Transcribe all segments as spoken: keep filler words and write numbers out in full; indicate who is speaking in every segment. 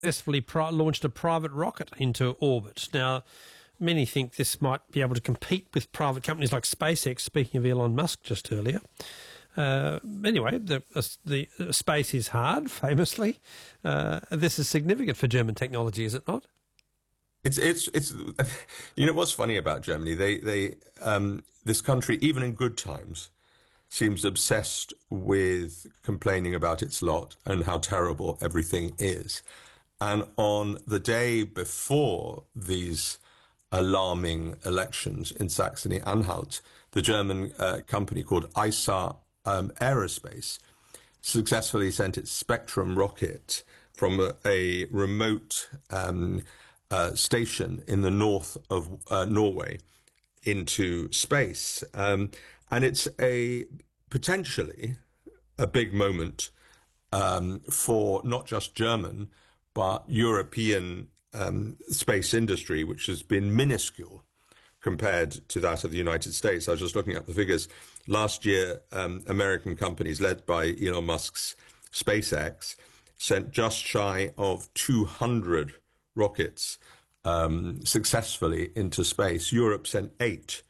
Speaker 1: successfully pri- launched a private rocket into orbit. Now, many think this might be able to compete with private companies like SpaceX, speaking of Elon Musk just earlier. Uh, anyway, the, uh, the uh, space is hard, famously. Uh, this is significant for German technology, is it not?
Speaker 2: It's it's it's you know what's funny about Germany? They they um, this country, even in good times, seems obsessed with complaining about its lot and how terrible everything is. And on the day before these alarming elections in Saxony-Anhalt, the German uh, company called I S A um, Aerospace successfully sent its Spectrum rocket from a, a remote um, uh, station in the north of uh, Norway into space. Um, and it's a potentially a big moment um, for not just German, but European um, space industry, which has been minuscule compared to that of the United States. I was just looking at the figures. Last year, um, American companies led by Elon Musk's SpaceX sent just shy of two hundred rockets um, successfully into space. Europe sent eight.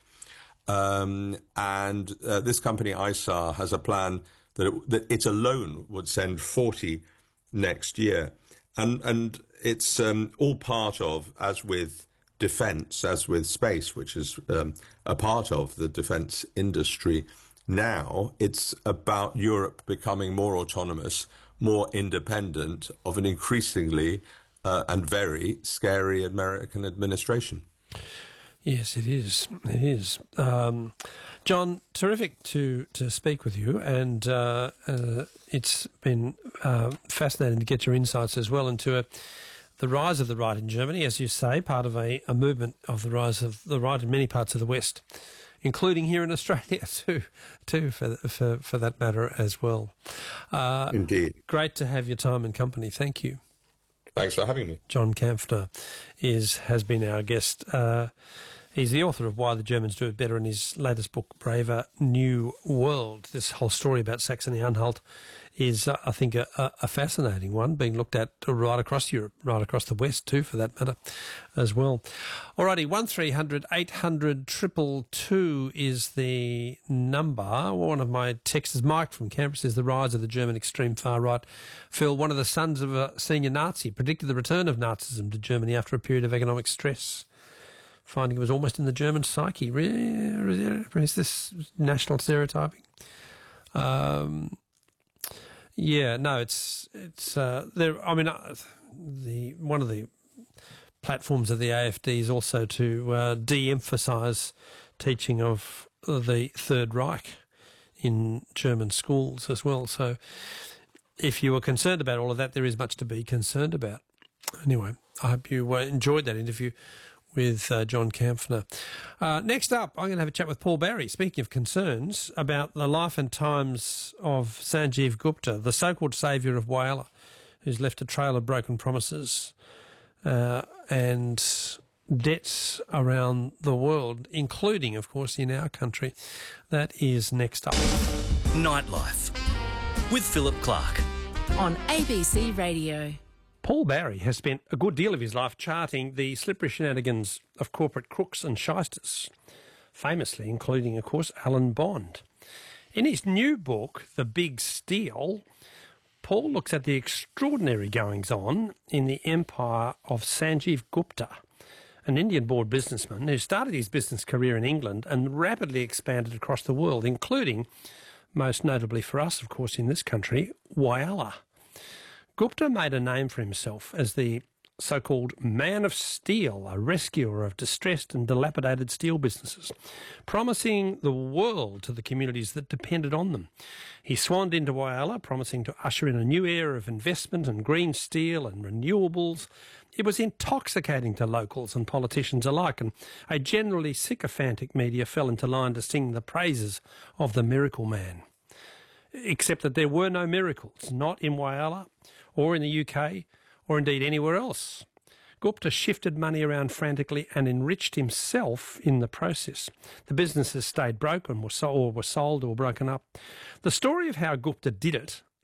Speaker 2: Um, and uh, this company, I S A, has a plan that it, that it alone would send forty next year. And, and it's um, all part of, as with defense, as with space, which is um, a part of the defense industry now, it's about Europe becoming more autonomous, more independent of an increasingly uh, and very scary American administration.
Speaker 1: Yes, it is. It is. Um, John, terrific to, to speak with you, and uh, uh, it's been uh, fascinating to get your insights as well into a, the rise of the right in Germany, as you say, part of a, a movement of the rise of the right in many parts of the West, including here in Australia too, too for, for, for that matter as well. Uh,
Speaker 2: Indeed.
Speaker 1: Great to have your time and company. Thank you.
Speaker 2: Thanks for having me.
Speaker 1: John Kampfner is has been our guest. Uh, he's the author of Why the Germans Do It Better in his latest book, Braver New World. This whole story about Saxony-Anhalt is, uh, I think, a, a fascinating one, being looked at right across Europe, right across the West too, for that matter, as well. Alrighty, one three hundred eight hundred two two two is the number. One of my texters, Mike from Canberra, says the rise of the German extreme far right. Phil, one of the sons of a senior Nazi, predicted the return of Nazism to Germany after a period of economic stress, finding it was almost in the German psyche. Is this national stereotyping? Um... Yeah, no, it's it's uh, there. I mean, uh, the one of the platforms of the A F D is also to uh, de-emphasise teaching of the Third Reich in German schools as well. So, if you are concerned about all of that, there is much to be concerned about. Anyway, I hope you uh, enjoyed that interview with uh, John Kampfner. Uh, next up, I'm going to have a chat with Paul Barry, speaking of concerns, about the life and times of Sanjeev Gupta, the so-called saviour of Whyalla, who's left a trail of broken promises uh, and debts around the world, including, of course, in our country. That is next up.
Speaker 3: Nightlife with Philip Clark
Speaker 4: on A B C Radio.
Speaker 1: Paul Barry has spent a good deal of his life charting the slippery shenanigans of corporate crooks and shysters, famously including, of course, Alan Bond. In his new book, The Big Steal, Paul looks at the extraordinary goings-on in the empire of Sanjeev Gupta, an Indian-born businessman who started his business career in England and rapidly expanded across the world, including, most notably for us, of course, in this country, Whyalla. Gupta made a name for himself as the so-called man of steel, a rescuer of distressed and dilapidated steel businesses, promising the world to the communities that depended on them. He swanned into Whyalla, promising to usher in a new era of investment and green steel and renewables. It was intoxicating to locals and politicians alike, and a generally sycophantic media fell into line to sing the praises of the miracle man. Except that there were no miracles, not in Whyalla or in the U K or indeed anywhere else. Gupta shifted money around frantically and enriched himself in the process. The businesses stayed broken, were sold, or were sold or broken up. The story of how Gupta did it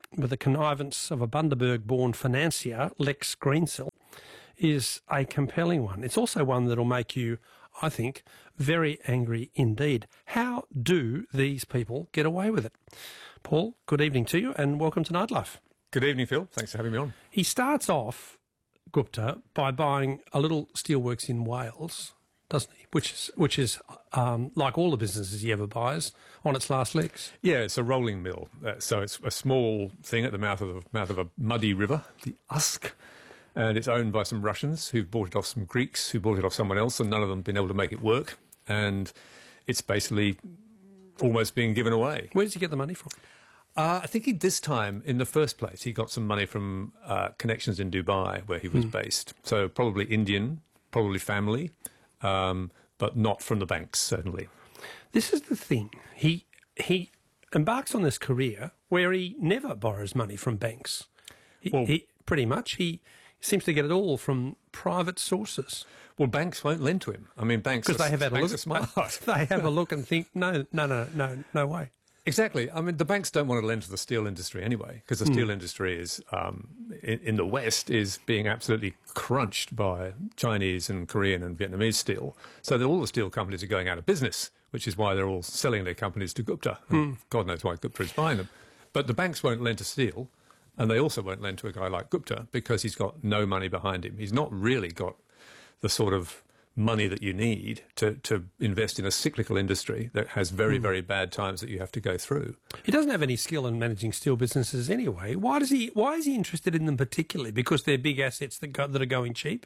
Speaker 1: with the connivance of a Bundaberg-born financier, Lex Greensill, is a compelling one. It's also one that'll make you, I think, very angry indeed. How do these people get away with it? Paul, good evening to you and welcome to Nightlife.
Speaker 5: Good evening, Phil. Thanks for having me on.
Speaker 1: He starts off, Gupta, by buying a little steelworks in Wales, doesn't he? Which is, which is um, like all the businesses he ever buys, on its last legs.
Speaker 5: Yeah, it's a rolling mill. Uh, so it's a small thing at the mouth of the mouth of a muddy river, the Usk, and it's owned by some Russians who've bought it off some Greeks who bought it off someone else, and none of them have been able to make it work. And it's basically almost being given away.
Speaker 1: Where does he get the money from?
Speaker 5: Uh, I think he, this time, in the first place, he got some money from uh, connections in Dubai, where he was mm. based. So probably Indian, probably family, um, but not from the banks, certainly.
Speaker 1: This is the thing. He he embarks on this career where he never borrows money from banks. He, well, he pretty much he seems to get it all from private sources.
Speaker 5: Well, banks won't lend to him. I mean, banks
Speaker 1: because they have had a look.
Speaker 5: Are smart.
Speaker 1: They have a look and think, no, no, no, no, no way.
Speaker 5: Exactly. I mean, the banks don't want to lend to the steel industry anyway, because the mm. steel industry is, um, in, in the West, is being absolutely crunched by Chinese and Korean and Vietnamese steel. So that all the steel companies are going out of business, which is why they're all selling their companies to Gupta. Mm. God knows why Gupta is buying them. But the banks won't lend to steel, and they also won't lend to a guy like Gupta because he's got no money behind him. He's not really got the sort of money that you need to, to invest in a cyclical industry that has very, mm. very bad times that you have to go through.
Speaker 1: He doesn't have any skill in managing steel businesses anyway. Why does he? Why is he interested in them particularly? Because they're big assets that go, that are going cheap?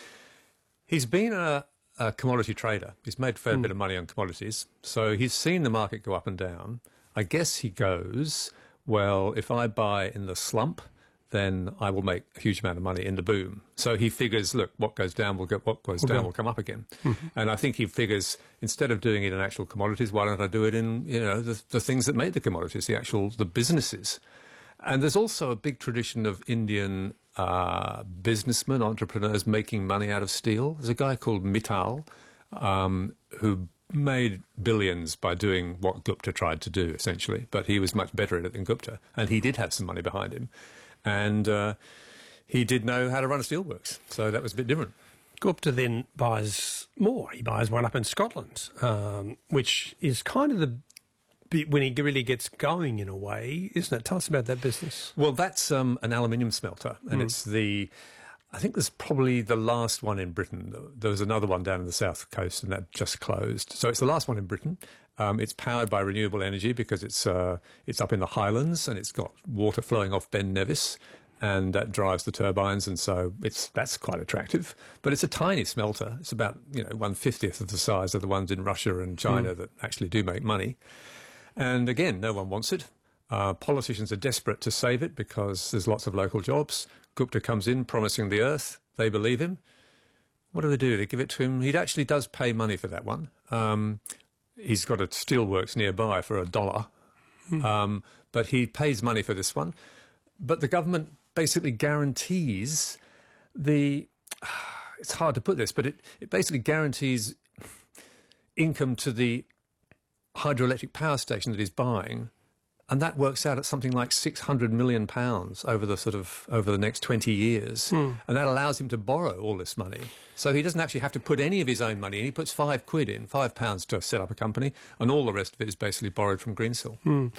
Speaker 5: He's been a, a commodity trader. He's made a fair mm. bit of money on commodities. So he's seen the market go up and down. I guess he goes, well, if I buy in the slump, then I will make a huge amount of money in the boom. So he figures, look, what goes down will go, what goes okay. down will come up again. Mm-hmm. And I think he figures, instead of doing it in actual commodities, why don't I do it in, you know, the, the things that made the commodities, the actual, the businesses. And there's also a big tradition of Indian uh, businessmen, entrepreneurs making money out of steel. There's a guy called Mittal um, who made billions by doing what Gupta tried to do, essentially. But he was much better at it than Gupta. And he did have some money behind him. And uh, he did know how to run a steelworks, so that was a bit different.
Speaker 1: Gupta then buys more. He buys one up in Scotland, um, which is kind of the bit when he really gets going in a way, isn't it? Tell us about that business.
Speaker 5: Well, that's um, an aluminium smelter, and mm. it's the, I think there's probably the last one in Britain. There was another one down in the south coast, and that just closed. So it's the last one in Britain. Um, it's powered by renewable energy because it's uh, it's up in the Highlands and it's got water flowing off Ben Nevis, and that drives the turbines, and so it's that's quite attractive. But it's a tiny smelter. It's about you know one fiftieth of the size of the ones in Russia and China mm. that actually do make money. And again, no one wants it. Uh, politicians are desperate to save it because there's lots of local jobs. Gupta comes in promising the earth. They believe him. What do they do? They give it to him. He actually does pay money for that one. Um, He's got a steelworks nearby for a dollar, mm. um, but he pays money for this one. But the government basically guarantees the... It's hard to put this, but it, it basically guarantees income to the hydroelectric power station that he's buying, and that works out at something like six hundred million pounds over the sort of over the next twenty years, mm. and that allows him to borrow all this money. So he doesn't actually have to put any of his own money in. He puts five quid in, five pounds to set up a company, and all the rest of it is basically borrowed from Greensill.
Speaker 1: Mm.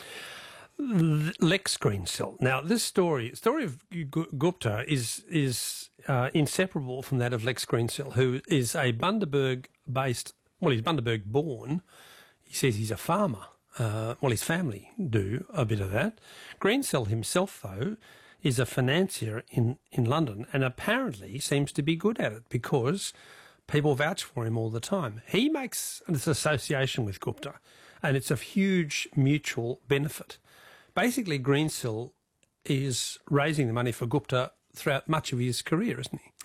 Speaker 1: Lex Greensill. Now, this story, story of Gupta is is uh, inseparable from that of Lex Greensill, who is a Bundaberg-based. Well, he's Bundaberg-born. He says he's a farmer. Uh, well, his family do a bit of that. Greensill himself, though, is a financier in, in London and apparently seems to be good at it because people vouch for him all the time. He makes this association with Gupta, and it's a huge mutual benefit. Basically, Greensill is raising the money for Gupta throughout much of his career, isn't he?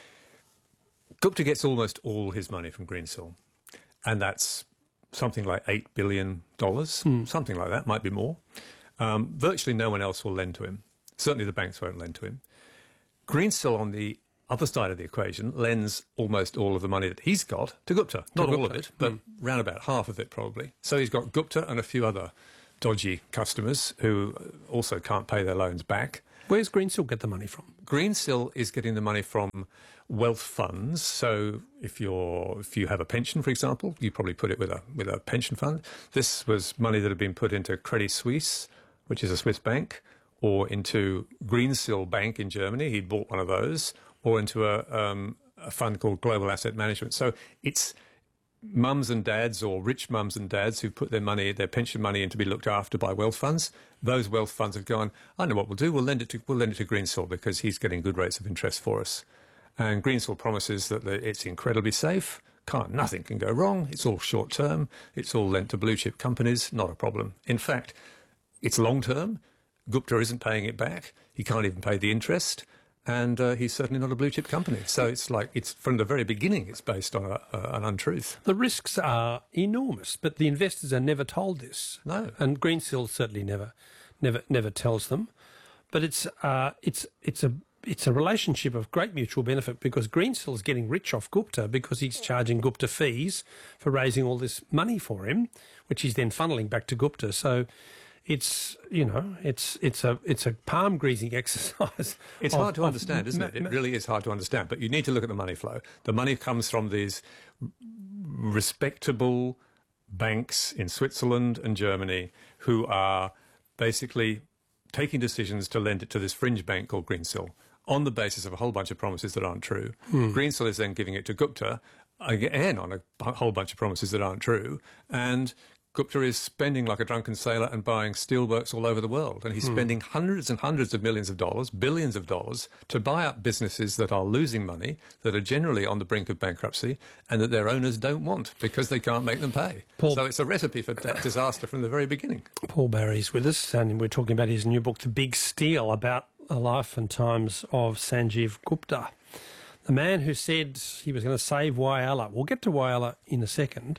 Speaker 5: Gupta gets almost all his money from Greensill, and that's something like eight billion dollars, mm. something like that, might be more. Um, virtually no one else will lend to him. Certainly the banks won't lend to him. Greensill, on the other side of the equation, lends almost all of the money that he's got to Gupta. Not all of it, but mm. round about half of it probably. So he's got Gupta and a few other dodgy customers who also can't pay their loans back.
Speaker 1: Where's Greensill get the money from?
Speaker 5: Greensill is getting the money from wealth funds. So if you're if you have a pension, for example, you probably put it with a with a pension fund. This was money that had been put into Credit Suisse, which is a Swiss bank, or into Greensill Bank in Germany. He'd bought one of those, or into a, um, a fund called Global Asset Management. So it's mums and dads, or rich mums and dads, who put their money, their pension money, in to be looked after by wealth funds. Those wealth funds have gone, I know what we'll do, we'll lend it to, we'll lend it to Greensill because he's getting good rates of interest for us. And Greensill promises that it's incredibly safe, can't, nothing can go wrong, it's all short term, it's all lent to blue chip companies, not a problem. In fact, it's long term, Gupta isn't paying it back, he can't even pay the interest, and uh, he's certainly not a blue chip company. So it's like, it's from the very beginning, it's based on a, a, an untruth.
Speaker 1: The risks are enormous, but the investors are never told this.
Speaker 5: No.
Speaker 1: And Greensill certainly never, never, never tells them. But it's uh, it's it's a it's a relationship of great mutual benefit, because Greensill is getting rich off Gupta because he's charging Gupta fees for raising all this money for him, which he's then funneling back to Gupta. So it's, you know, it's it's a it's a palm greasing exercise.
Speaker 5: It's
Speaker 1: of,
Speaker 5: hard to
Speaker 1: of,
Speaker 5: understand, isn't it? It really is hard to understand. But you need to look at the money flow. The money comes from these respectable banks in Switzerland and Germany who are basically taking decisions to lend it to this fringe bank called Greensill on the basis of a whole bunch of promises that aren't true. Hmm. Greensill is then giving it to Gupta, again on a whole bunch of promises that aren't true, and Gupta is spending like a drunken sailor and buying steelworks all over the world. And he's mm. spending hundreds and hundreds of millions of dollars, billions of dollars, to buy up businesses that are losing money, that are generally on the brink of bankruptcy, and that their owners don't want because they can't make them pay. Paul, so it's a recipe for disaster from the very beginning.
Speaker 1: Paul Barry's with us, and we're talking about his new book, The Big Steal, about the life and times of Sanjeev Gupta, the man who said he was going to save Whyalla. We'll get to Whyalla in a second.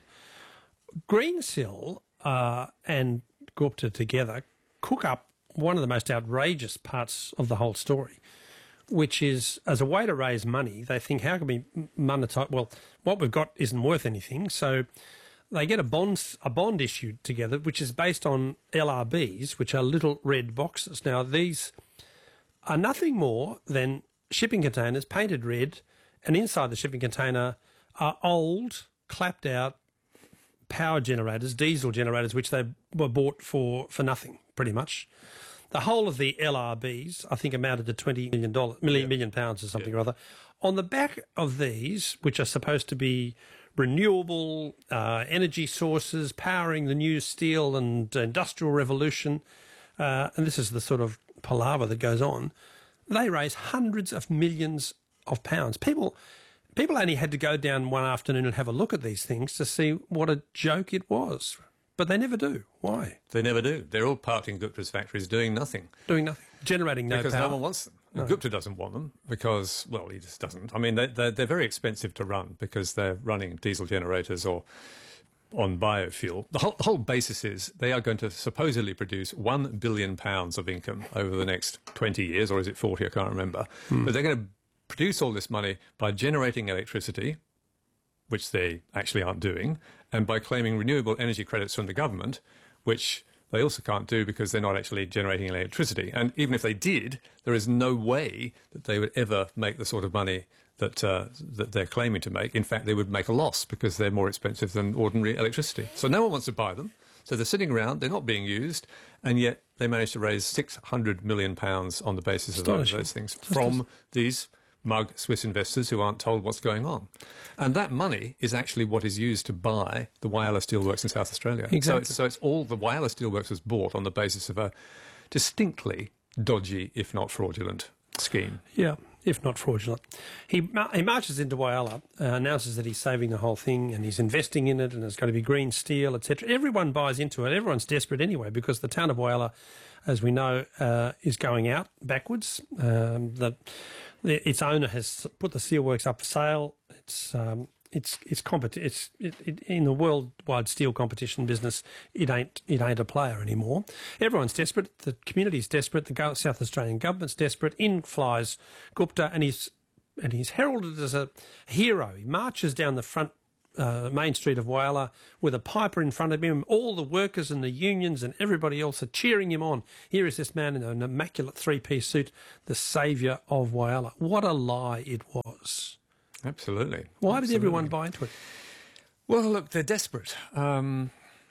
Speaker 1: Greensill uh, and Gupta together cook up one of the most outrageous parts of the whole story, which is, as a way to raise money, they think, how can we monetize? Well, what we've got isn't worth anything, so they get a bond, a bond issued together, which is based on L R Bs, which are little red boxes. Now, these are nothing more than shipping containers painted red, and inside the shipping container are old, clapped out power generators, diesel generators, which they were bought for, for nothing, pretty much. The whole of the L R Bs, I think, amounted to twenty million dollars, million, yeah. million pounds or something yeah. or other. On the back of these, which are supposed to be renewable uh, energy sources, powering the new steel and industrial revolution, uh, and this is the sort of palaver that goes on, they raise hundreds of millions of pounds. People... People only had to go down one afternoon and have a look at these things to see what a joke it was. But they never do. Why?
Speaker 5: They never do. They're all parked in Gupta's factories doing nothing.
Speaker 1: Doing nothing. Generating no
Speaker 5: because
Speaker 1: power.
Speaker 5: Because no one wants them. No. Gupta doesn't want them because, well, he just doesn't. I mean, they, they're, they're very expensive to run because they're running diesel generators or on biofuel. The whole, the whole basis is they are going to supposedly produce one billion pounds of income over the next twenty years, or is it forty? I can't remember. Hmm. But they're going to produce all this money by generating electricity, which they actually aren't doing, and by claiming renewable energy credits from the government, which they also can't do because they're not actually generating electricity. And even if they did, there is no way that they would ever make the sort of money that uh, that they're claiming to make. In fact, they would make a loss because they're more expensive than ordinary electricity. So no one wants to buy them. So they're sitting around, they're not being used, and yet they managed to raise six hundred million pounds on the basis of those, those things from these mug Swiss investors who aren't told what's going on. And that money is actually what is used to buy the Whyalla Steelworks in South Australia.
Speaker 1: Exactly.
Speaker 5: So it's, so it's all the Whyalla Steelworks was bought on the basis of a distinctly dodgy, if not fraudulent, scheme.
Speaker 1: Yeah, if not fraudulent. He he marches into Whyalla, uh, announces that he's saving the whole thing and he's investing in it and it's going to be green steel, et cetera. Everyone buys into it. Everyone's desperate anyway because the town of Whyalla, as we know, uh, is going out backwards. Um, the, the, its owner has put the steelworks up for sale. It's um, it's it's competi- It's it, it, in the worldwide steel competition business. It ain't it ain't a player anymore. Everyone's desperate. The community's desperate. The South Australian government's desperate. In flies Gupta, and he's and he's heralded as a hero. He marches down the front uh, main street of Whyalla with a piper in front of him. All the workers and the unions and everybody else are cheering him on. Here is this man in an immaculate three-piece suit, the saviour of Whyalla. What a lie it was.
Speaker 5: Absolutely.
Speaker 1: Why
Speaker 5: Absolutely.
Speaker 1: did everyone buy into it?
Speaker 5: Well, look, they're desperate. Um,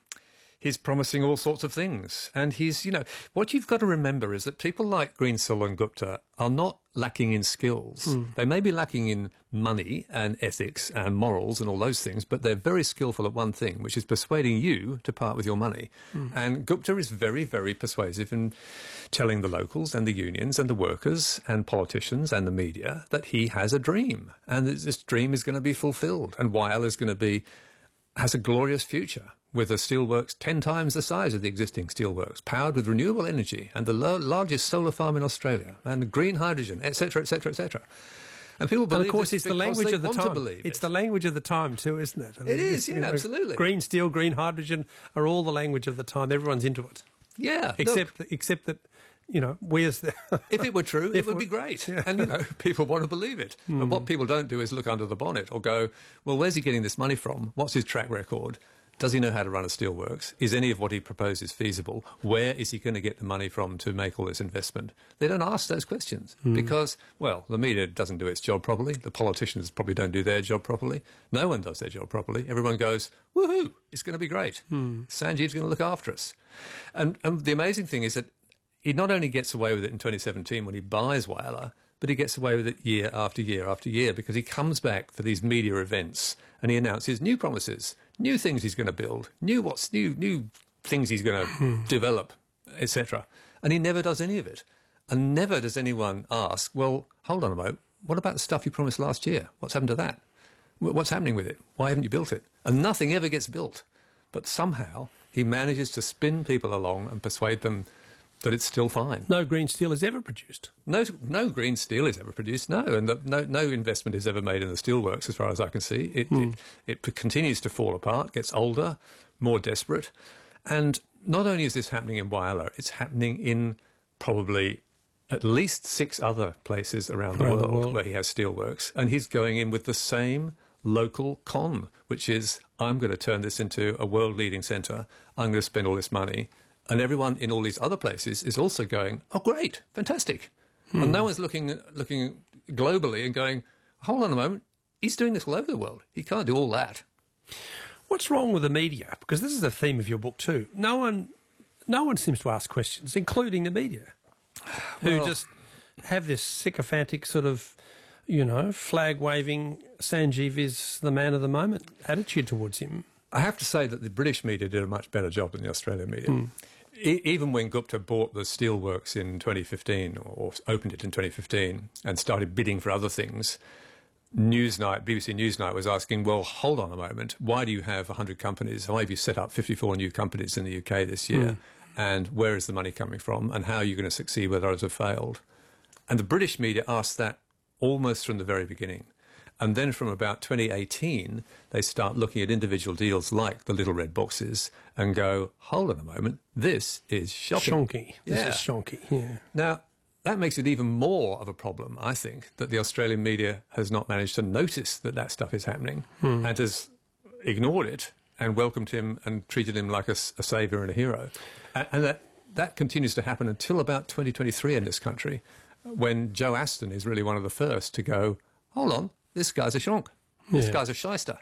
Speaker 5: he's promising all sorts of things. And he's, you know, what you've got to remember is that people like Greensill and Gupta are not lacking in skills. Mm. They may be lacking in money and ethics and morals and all those things, but they're very skillful at one thing, which is persuading you to part with your money. Mm. And Gupta is very, very persuasive in telling the locals and the unions and the workers and politicians and the media that he has a dream and that this dream is going to be fulfilled and Whyalla is going to be, has a glorious future with a steelworks ten times the size of the existing steelworks, powered with renewable energy and the lo- largest solar farm in Australia, and green hydrogen, et cetera, et cetera, et cetera. And people believe
Speaker 1: and of course,
Speaker 5: this
Speaker 1: it's the language of the time.
Speaker 5: It's
Speaker 1: it. the language of the time too, isn't it? I mean,
Speaker 5: it is, yeah, you know, absolutely.
Speaker 1: Green steel, green hydrogen are all the language of the time. Everyone's into it.
Speaker 5: Yeah,
Speaker 1: except
Speaker 5: look,
Speaker 1: except that. You know, where's the...
Speaker 5: if it were true, it would be great. Yeah. And, you know, people want to believe it. Mm. But what people don't do is look under the bonnet or go, well, where's he getting this money from? What's his track record? Does he know how to run a steelworks? Is any of what he proposes feasible? Where is he going to get the money from to make all this investment? They don't ask those questions mm. because, well, the media doesn't do its job properly. The politicians probably don't do their job properly. No one does their job properly. Everyone goes, woohoo, it's going to be great. Mm. Sanjeev's going to look after us. And, and the amazing thing is that he not only gets away with it in twenty seventeen when he buys Whyalla, but he gets away with it year after year after year because he comes back for these media events and he announces new promises, new things he's going to build, new what's new, new things he's going to develop, et cetera. And he never does any of it. And never does anyone ask, well, hold on a moment, what about the stuff you promised last year? What's happened to that? What's happening with it? Why haven't you built it? And nothing ever gets built. But somehow he manages to spin people along and persuade them that it's still fine.
Speaker 1: No green steel is ever produced.
Speaker 5: No, no green steel is ever produced. No, and the, no, no investment is ever made in the steelworks, as far as I can see. It, mm. it, it continues to fall apart, gets older, more desperate, and not only is this happening in Whyalla, it's happening in probably at least six other places around, the,
Speaker 1: around
Speaker 5: world
Speaker 1: the world
Speaker 5: where he has steelworks, and he's going in with the same local con, which is, I'm going to turn this into a world-leading centre. I'm going to spend all this money. And everyone in all these other places is also going, oh, great, fantastic. Hmm. And no one's looking looking globally and going, hold on a moment, he's doing this all over the world. He can't do all that.
Speaker 1: What's wrong with the media? Because this is the theme of your book too. No one, no one seems to ask questions, including the media, who well, just have this sycophantic sort of, you know, flag-waving, Sanjeev is the man of the moment attitude towards him.
Speaker 5: I have to say that the British media did a much better job than the Australian media. Mm. E- even when Gupta bought the steelworks in twenty fifteen, or opened it in twenty fifteen, and started bidding for other things, Newsnight, B B C Newsnight was asking, well, hold on a moment, why do you have one hundred companies? Why have you set up fifty-four new companies in the U K this year? Mm. And where is the money coming from? And how are you going to succeed where others have failed? And the British media asked that almost from the very beginning. And then from about twenty eighteen, they start looking at individual deals like the little red boxes and go, hold on a moment, this is shocking.
Speaker 1: Shonky. This
Speaker 5: yeah.
Speaker 1: is shonky, yeah.
Speaker 5: Now, that makes it even more of a problem, I think, that the Australian media has not managed to notice that that stuff is happening hmm. and has ignored it and welcomed him and treated him like a, a saviour and a hero. And, and that, that continues to happen until about twenty twenty-three in this country, when Joe Aston is really one of the first to go, hold on, this guy's a shonk. This yeah. guy's a shyster.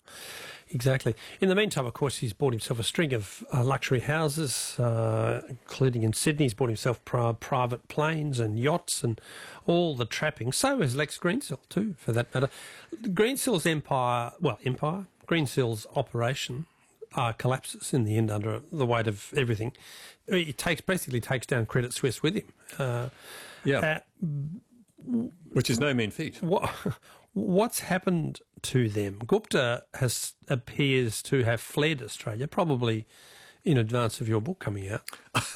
Speaker 1: Exactly. In the meantime, of course, he's bought himself a string of uh, luxury houses, uh, including in Sydney. He's bought himself pri- private planes and yachts and all the trappings. So has Lex Greensill, too, for that matter. Greensill's empire, well, empire, Greensill's operation uh, collapses in the end under the weight of everything. He takes basically takes down Credit Suisse with him. Uh,
Speaker 5: yeah. Uh, Which is no mean feat.
Speaker 1: What, what's happened to them? Gupta has appears to have fled Australia, probably in advance of your book coming out.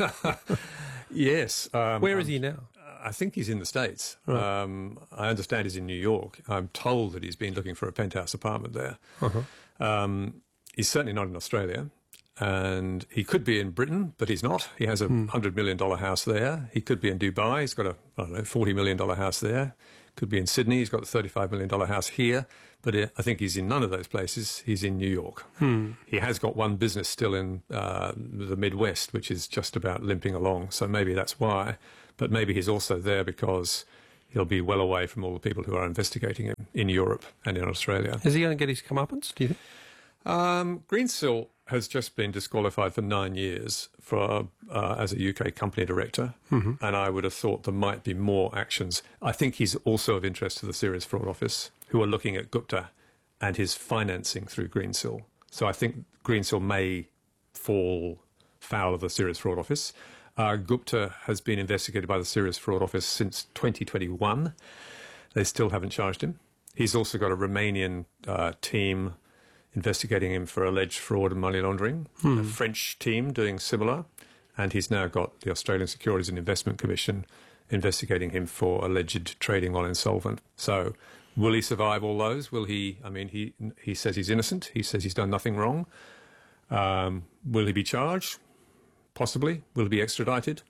Speaker 5: Yes. Um,
Speaker 1: Where is he now?
Speaker 5: I think he's in the States.
Speaker 1: Right.
Speaker 5: Um, I understand he's in New York. I'm told that he's been looking for a penthouse apartment there. Uh-huh. Um, he's certainly not in Australia. And he could be in Britain, but he's not. He has a one hundred million dollars house there. He could be in Dubai. He's got a, I don't know, forty million dollars house there. Could be in Sydney. He's got the thirty-five million dollars house here, but I think he's in none of those places. He's in New York.
Speaker 1: Hmm.
Speaker 5: He has got one business still in uh, the Midwest, which is just about limping along. So maybe that's why. But maybe he's also there because he'll be well away from all the people who are investigating him in Europe and in Australia.
Speaker 1: Is he going to get his comeuppance, do you think?
Speaker 5: Um, Greensill has just been disqualified for nine years for uh, as a U K company director, mm-hmm. and I would have thought there might be more actions. I think he's also of interest to the Serious Fraud Office, who are looking at Gupta and his financing through Greensill. So I think Greensill may fall foul of the Serious Fraud Office. Uh, Gupta has been investigated by the Serious Fraud Office since twenty twenty-one. They still haven't charged him. He's also got a Romanian uh, team investigating him for alleged fraud and money laundering, hmm. a French team doing similar, and he's now got the Australian Securities and Investment Commission investigating him for alleged trading while insolvent. So will he survive all those? Will he, I mean, he he says he's innocent. He says he's done nothing wrong. Um, will he be charged? Possibly. Will he be extradited?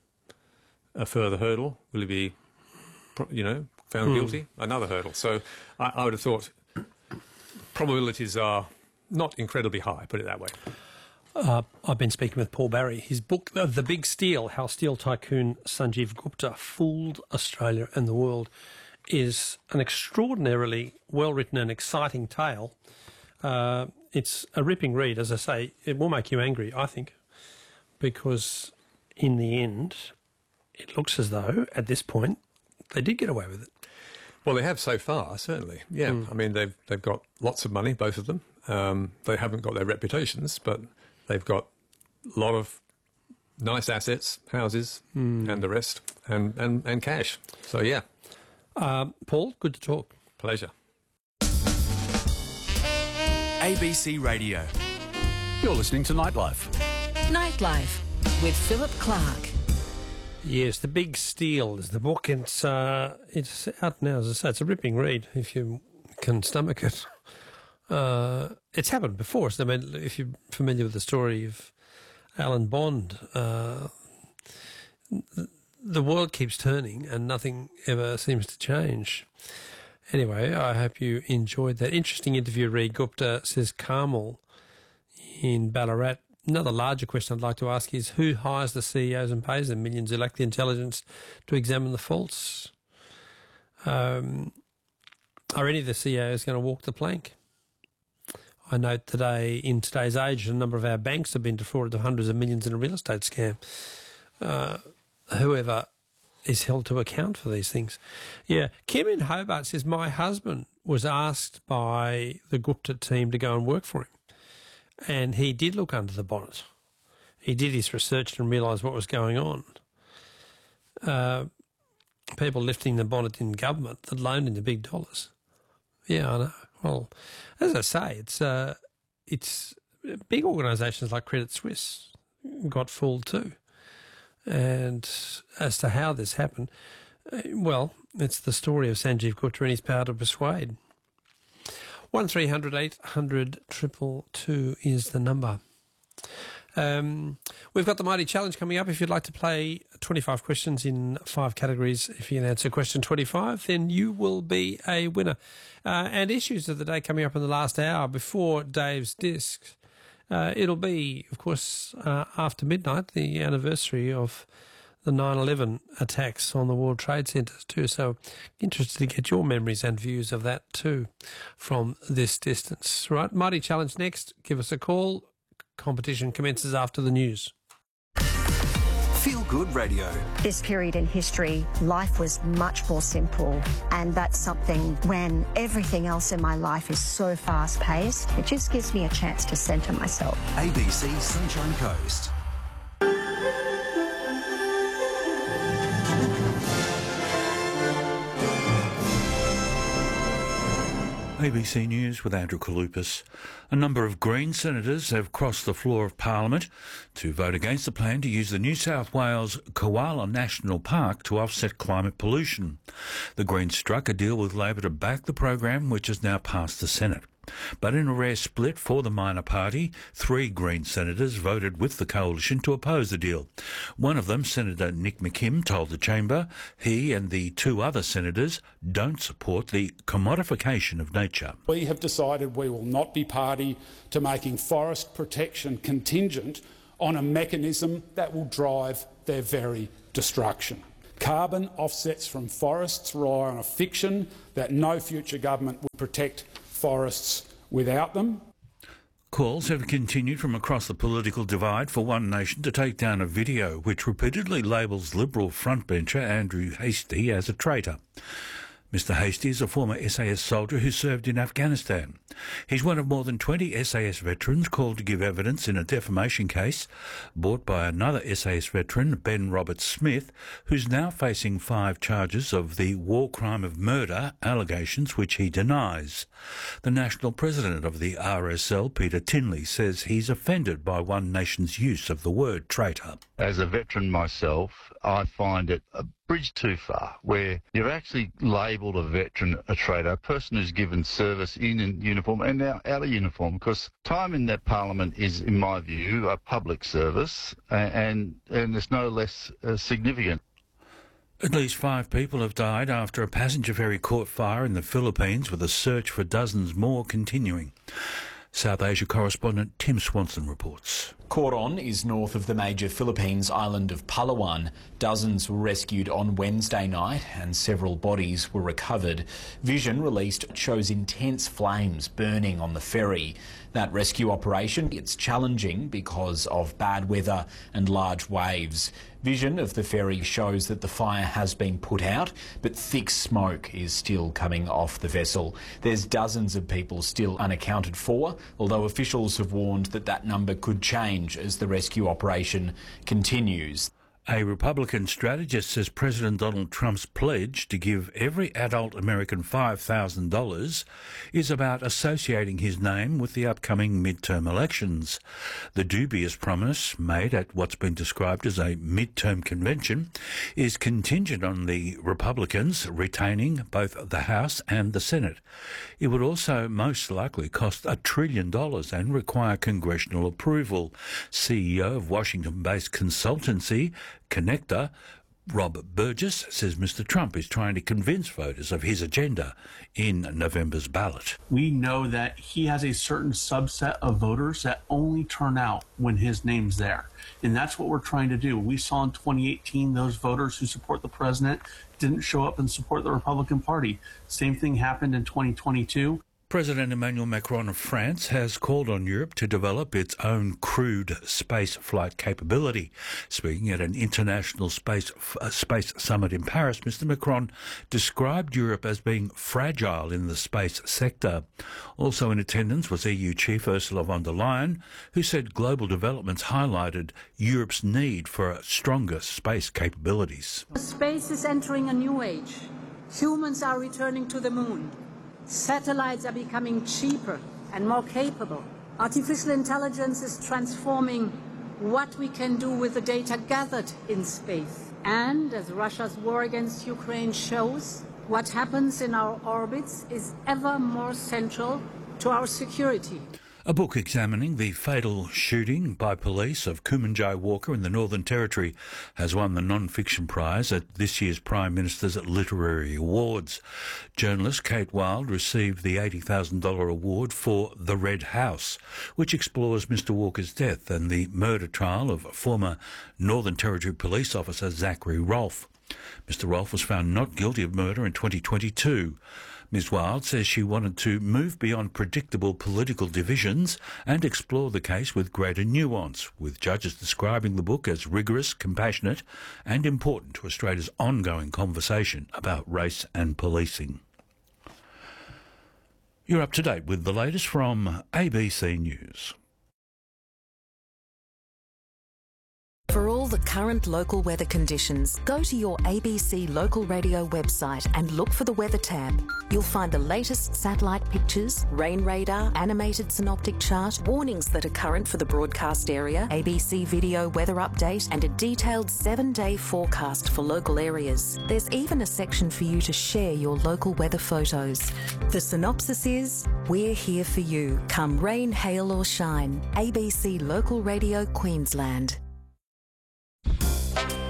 Speaker 5: A further hurdle. Will he be, you know, found hmm. guilty? Another hurdle. So I, I would have thought probabilities are not incredibly high, put it that way.
Speaker 1: Uh, I've been speaking with Paul Barry. His book, uh, The Big Steal, How Steel Tycoon Sanjeev Gupta Fooled Australia and the World, is an extraordinarily well-written and exciting tale. Uh, it's a ripping read, as I say. It will make you angry, I think, because in the end, it looks as though, at this point, they did get away with it.
Speaker 5: Well, they have so far, certainly. Yeah, mm. I mean, they've they've got lots of money, both of them. Um, they haven't got their reputations, but they've got a lot of nice assets, houses, mm. and the rest, and, and, and cash. So, yeah.
Speaker 1: Um, Paul, good to talk.
Speaker 5: Pleasure.
Speaker 3: A B C Radio. You're listening to Nightlife.
Speaker 4: Nightlife with Philip Clark.
Speaker 1: Yes, The Big Steal is the book. It's uh, it's out now, as I say. It's a ripping read if you can stomach it. Uh, it's happened before. So, I mean, if you're familiar with the story of Alan Bond, uh, the world keeps turning and nothing ever seems to change. Anyway, I hope you enjoyed that interesting interview. Reed Gupta says Carmel in Ballarat. Another larger question I'd like to ask is, who hires the C E Os and pays them millions who lack the intelligence to examine the faults? Um, are any of the C E Os going to walk the plank? I note today, in today's age, a number of our banks have been defrauded of hundreds of millions in a real estate scam. Uh, whoever is held to account for these things. Yeah, Kim in Hobart says, my husband was asked by the Gupta team to go and work for him. And he did look under the bonnet. He did his research and realised what was going on. Uh, people lifting the bonnet in government that loaned him the big dollars. Yeah, I know. Well, as I say, it's uh, it's big organisations like Credit Suisse got fooled too. And as to how this happened, well, it's the story of Sanjeev Gupta and his power to persuade. One three hundred eight hundred triple two is the number. Um, we've got the Mighty Challenge coming up. If you'd like to play twenty-five questions in five categories, if you can answer question twenty-five, then you will be a winner. Uh, and issues of the day coming up in the last hour before Dave's Discs. Uh, it'll be, of course, uh, after midnight, the anniversary of the nine eleven attacks on the World Trade Centres too. So interested to get your memories and views of that too from this distance. Right, Mighty Challenge next. Give us a call. Competition commences after the news.
Speaker 3: Feel Good Radio.
Speaker 6: This period in history, life was much more simple, and that's something when everything else in my life is so fast-paced, it just gives me a chance to centre myself.
Speaker 3: A B C Sunshine Coast.
Speaker 7: A B C News with Andrew Kalupas. A number of Green senators have crossed the floor of Parliament to vote against the plan to use the New South Wales Koala National Park to offset climate pollution. The Greens struck a deal with Labor to back the program, which has now passed the Senate. But in a rare split for the minor party, three Green senators voted with the coalition to oppose the deal. One of them, Senator Nick McKim, told the chamber he and the two other senators don't support the commodification of nature.
Speaker 8: We have decided we will not be party to making forest protection contingent on a mechanism that will drive their very destruction. Carbon offsets from forests rely on a fiction that no future government will protect forests without them.
Speaker 7: Calls have continued from across the political divide for One Nation to take down a video which repeatedly labels Liberal frontbencher Andrew Hastie as a traitor. Mister Hastie is a former S A S soldier who served in Afghanistan. He's one of more than twenty S A S veterans called to give evidence in a defamation case brought by another S A S veteran, Ben Robert Smith, who's now facing five charges of the war crime of murder allegations which he denies. The national president of the R S L, Peter Tinley, says he's offended by One Nation's use of the word traitor.
Speaker 9: As a veteran myself, I find it a bridge too far, where you've actually labelled a veteran a traitor, a person who's given service in uniform and now out of uniform, because time in that parliament is, in my view, a public service, and, and it's no less uh, significant.
Speaker 7: At least five people have died after a passenger ferry caught fire in the Philippines, with a search for dozens more continuing. South Asia correspondent Tim Swanson reports.
Speaker 10: Coron is north of the major Philippines island of Palawan. Dozens were rescued on Wednesday night and several bodies were recovered. Vision released shows intense flames burning on the ferry. That rescue operation gets challenging because of bad weather and large waves. Vision of the ferry shows that the fire has been put out, but thick smoke is still coming off the vessel. There's dozens of people still unaccounted for, although officials have warned that that number could change as the rescue operation continues.
Speaker 7: A Republican strategist says President Donald Trump's pledge to give every adult American five thousand dollars is about associating his name with the upcoming midterm elections. The dubious promise, made at what's been described as a midterm convention, is contingent on the Republicans retaining both the House and the Senate. It would also most likely cost a trillion dollars and require congressional approval. C E O of Washington-based consultancy Connector, Rob Burgess, says Mister Trump is trying to convince voters of his agenda in November's ballot.
Speaker 11: We know that he has a certain subset of voters that only turn out when his name's there. And that's what we're trying to do. We saw in twenty eighteen those voters who support the president didn't show up and support the Republican Party. Same thing happened in twenty twenty-two.
Speaker 7: President Emmanuel Macron of France has called on Europe to develop its own crewed space flight capability. Speaking at an international space uh, space summit in Paris, Mister Macron described Europe as being fragile in the space sector. Also in attendance was E U Chief Ursula von der Leyen, who said global developments highlighted Europe's need for stronger space capabilities.
Speaker 12: Space is entering a new age. Humans are returning to the moon. Satellites are becoming cheaper and more capable. Artificial intelligence is transforming what we can do with the data gathered in space. And as Russia's war against Ukraine shows, what happens in our orbits is ever more central to our security.
Speaker 7: A book examining the fatal shooting by police of Kumanjai Walker in the Northern Territory has won the non-fiction prize at this year's Prime Minister's Literary Awards. Journalist Kate Wilde received the eighty thousand dollars award for The Red House, which explores Mister Walker's death and the murder trial of former Northern Territory police officer Zachary Rolfe. Mister Rolfe was found not guilty of murder in twenty twenty-two. Miz Wilde says she wanted to move beyond predictable political divisions and explore the case with greater nuance, with judges describing the book as rigorous, compassionate and important to Australia's ongoing conversation about race and policing. You're up to date with the latest from A B C News.
Speaker 4: For all the the current local weather conditions, go to your A B C local radio website and look for the weather tab. You'll find the latest satellite pictures, rain radar, animated synoptic chart, warnings that are current for the broadcast area, A B C video weather update, and a detailed seven-day forecast for local areas. There's even a section for you to share your local weather photos. The synopsis is, we're here for you, come rain, hail or shine. A B C Local Radio Queensland.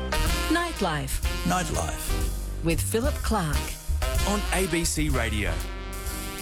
Speaker 4: Nightlife.
Speaker 3: Nightlife.
Speaker 4: With Philip Clark.
Speaker 3: On A B C Radio.